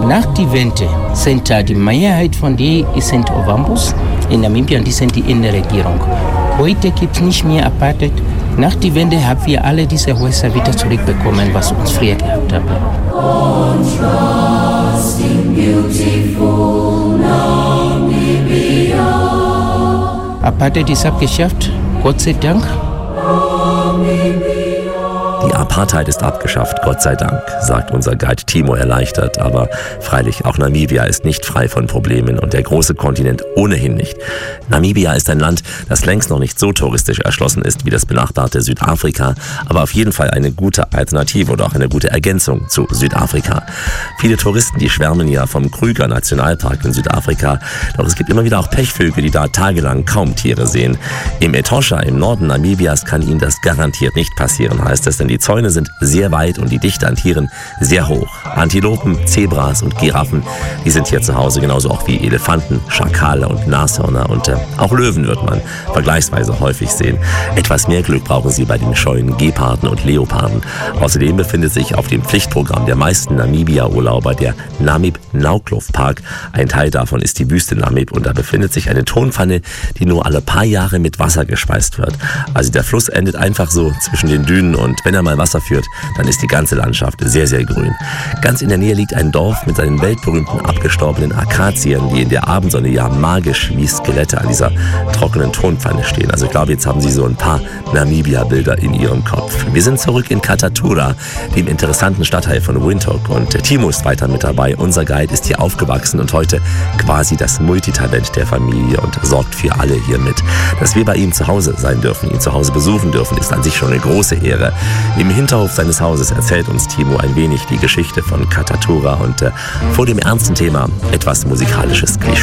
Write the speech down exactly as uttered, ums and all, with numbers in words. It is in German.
Nach die Wende sind da die Mehrheit von denen sind Ovambos. In Namibia, die sind die Innenregierung. Heute gibt es nicht mehr Apartheid. Nach die Wende haben wir alle diese Häuser wieder zurückbekommen, was uns früher gehabt haben. Apartheid ist abgeschafft, Gott sei Dank. Die Apartheid ist abgeschafft, Gott sei Dank, sagt unser Guide Timo erleichtert. Aber freilich, auch Namibia ist nicht frei von Problemen und der große Kontinent ohnehin nicht. Namibia ist ein Land, das längst noch nicht so touristisch erschlossen ist wie das benachbarte Südafrika, aber auf jeden Fall eine gute Alternative oder auch eine gute Ergänzung zu Südafrika. Viele Touristen, die schwärmen ja vom Kruger Nationalpark in Südafrika, doch es gibt immer wieder auch Pechvögel, die da tagelang kaum Tiere sehen. Im Etosha im Norden Namibias kann ihnen das garantiert nicht passieren, heißt es, denn die Zäune sind sehr weit und die Dichte an Tieren sehr hoch. Antilopen, Zebras und Giraffen, die sind hier zu Hause, genauso auch wie Elefanten, Schakale und Nashörner und äh, auch Löwen wird man vergleichsweise häufig sehen. Etwas mehr Glück brauchen sie bei den scheuen Geparden und Leoparden. Außerdem befindet sich auf dem Pflichtprogramm der meisten Namibia-Urlauber der Namib-Naukluft-Park. Ein Teil davon ist die Wüste Namib und da befindet sich eine Tonpfanne, die nur alle paar Jahre mit Wasser gespeist wird. Also der Fluss endet einfach so zwischen den Dünen und wenn er mal Wasser führt, dann ist die ganze Landschaft sehr, sehr grün. Ganz in der Nähe liegt ein Dorf mit seinen weltberühmten abgestorbenen Akazien, die in der Abendsonne ja magisch wie Skelette an dieser trockenen Tonpfanne stehen. Also ich glaube, jetzt haben Sie so ein paar Namibia-Bilder in Ihrem Kopf. Wir sind zurück in Katatura, dem interessanten Stadtteil von Windhoek und Timo ist weiter mit dabei. Unser Guide ist hier aufgewachsen und heute quasi das Multitalent der Familie und sorgt für alle hier mit. Dass wir bei ihm zu Hause sein dürfen, ihn zu Hause besuchen dürfen, ist an sich schon eine große Ehre. Im Hinterhof seines Hauses erzählt uns Timo ein wenig die Geschichte von Katatura und äh, vor dem ernsten Thema etwas musikalisches Klischee.